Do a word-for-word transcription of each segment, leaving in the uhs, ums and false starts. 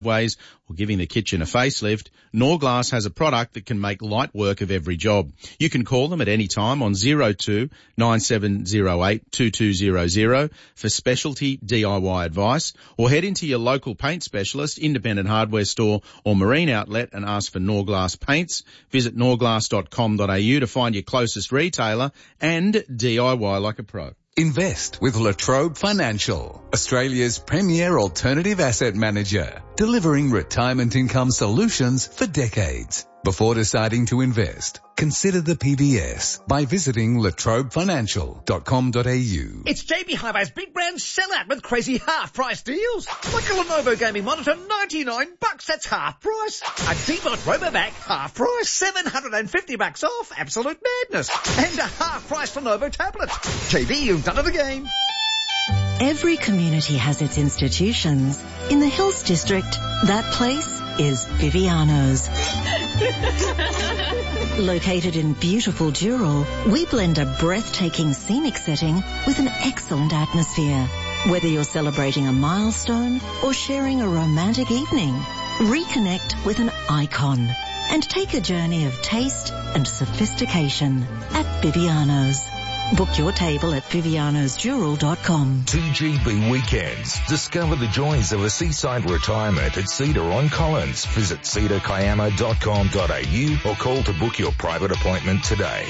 ways or giving the kitchen a facelift, Norglass has a product that can make light work of every job. You can call them at any time on zero two nine seven zero eight two two zero zero for specialty D I Y advice, or head into your local paint specialist, independent hardware store or marine outlet and ask for Norglass paints. Visit norglass dot com dot a u to find your closest retailer and D I Y like a pro. Invest with Latrobe Financial, Australia's premier alternative asset manager, delivering retirement income solutions for decades. Before deciding to invest, consider the P B S by visiting latrobe financial dot com dot a u. It's J B Hi-Fi's big brand sellout with crazy half-price deals. Like a Lenovo gaming monitor, ninety-nine bucks, that's half price. A T-Bot RoboVac, half price, seven hundred fifty bucks off, absolute madness. And a half-price Lenovo tablet. J B, you've done it again. Every community has its institutions. In the Hills District, that place is Viviano's. Located in beautiful Dural, we blend a breathtaking scenic setting with an excellent atmosphere. Whether you're celebrating a milestone or sharing a romantic evening, reconnect with an icon and take a journey of taste and sophistication at Viviano's. Book your table at vivianos dural dot com. T G B Weekends. Discover the joys of a seaside retirement at Cedar on Collins. Visit cedar kiama dot com dot a u or call to book your private appointment today.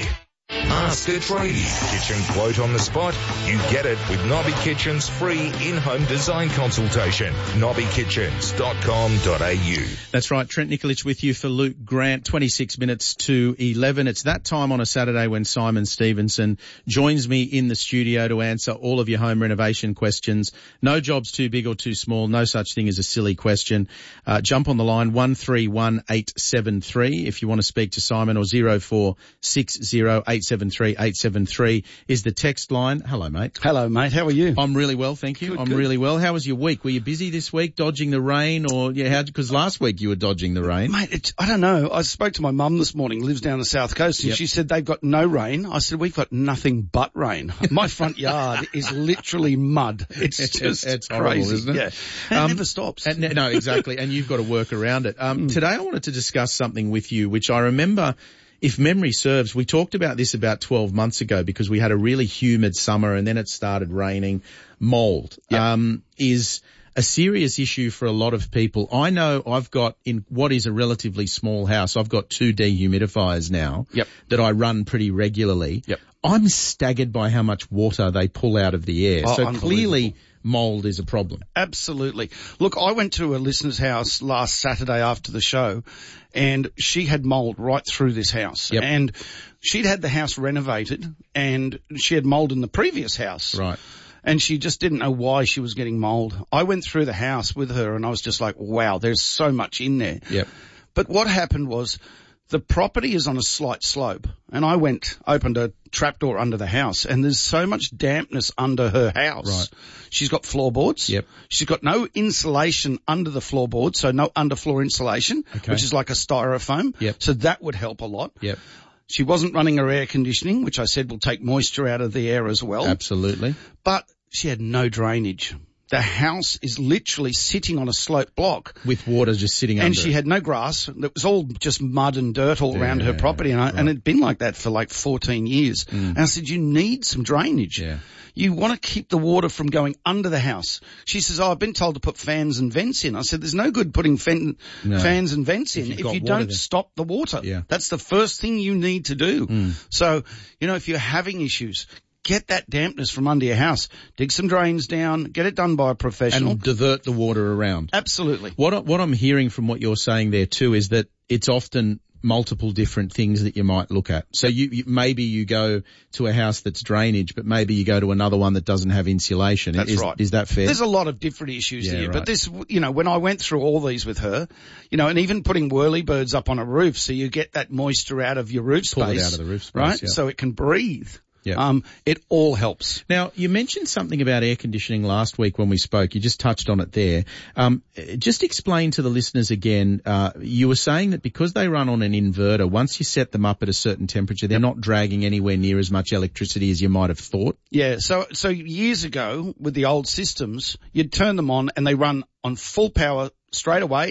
Ask a tradie. Kitchen quote on the spot? You get it with Nobby Kitchen's free in-home design consultation. nobby kitchens dot com dot a u. That's right. Trent Nikolic with you for Luke Grant. twenty-six minutes to eleven. It's that time on a Saturday when Simon Stevenson joins me in the studio to answer all of your home renovation questions. No job's too big or too small. No such thing as a silly question. Uh, jump on the line one three one eight seven three if you want to speak to Simon, or zero four six zero eight seven three eight seven three is the text line. Hello, mate. Hello, mate. How are you? I'm really well, thank you. Good, I'm good. really well. How was your week? Were you busy this week, dodging the rain, or yeah? How? Because last week you were dodging the rain, mate. It's, I don't know. I spoke to my mum this morning. Lives down the south coast, and Yep. she said they've got no rain. I said we've got nothing but rain. My front yard is literally mud. It's just it's crazy, horrible, isn't it? Yeah, and Um, it never stops. And, no, exactly. And you've got to work around it. Um, Mm. Today I wanted to discuss something with you, which I remember, if memory serves, we talked about this about twelve months ago because we had a really humid summer and then it started raining. Mold Yep. um, is a serious issue for a lot of people. I know I've got, in what is a relatively small house, I've got two dehumidifiers now Yep. that I run pretty regularly. Yep. I'm staggered by how much water they pull out of the air. Oh, so unbelievable. clearly mold is a problem. Absolutely. Look, I went to a listener's house last Saturday after the show, and she had mold right through this house. Yep. And she'd had the house renovated, and she had mold in the previous house. Right. And she just didn't know why she was getting mold. I went through the house with her, and I was just like, wow, there's so much in there. Yep. But what happened was, the property is on a slight slope, and I went, opened a trapdoor under the house, and there's so much dampness under her house. Right. She's got floorboards. Yep. She's got no insulation under the floorboards, so no underfloor insulation, Okay. which is like a styrofoam. Yep. So that would help a lot. Yep. She wasn't running her air conditioning, which I said will take moisture out of the air as well. Absolutely. But she had no drainage. The house is literally sitting on a slope block. With water just sitting And under she it. had no grass. It was all just mud and dirt all around her Yeah, property. And, I, right. and it'd been like that for like fourteen years. And I said, you need some drainage. Yeah. You want to keep the water from going under the house. She says, oh, I've been told to put fans and vents in. I said, there's no good putting fan, No. fans and vents If in you've if got you water don't there. stop the water. Yeah. That's the first thing you need to do. So, you know, if you're having issues, get that dampness from under your house. Dig some drains down. Get it done by a professional. And divert the water around. Absolutely. What I- what I'm hearing from what you're saying there too is that it's often multiple different things that you might look at. So you, you maybe you go to a house that's drainage, but maybe you go to another one that doesn't have insulation. That's is, right. Is that fair? There's a lot of different issues Yeah, here, right. but this, you know, when I went through all these with her, you know, and even putting whirlybirds up on a roof so you get that moisture out of your roof space. Pull it out of the roof space, Right? yeah. So it can breathe. Yeah. Um, it all helps. Now, you mentioned something about air conditioning last week when we spoke. You just touched on it there. Um, just explain to the listeners again, uh, you were saying that because they run on an inverter, once you set them up at a certain temperature, they're not dragging anywhere near as much electricity as you might have thought. Yeah. So, so years ago with the old systems, you'd turn them on and they run on full power straight away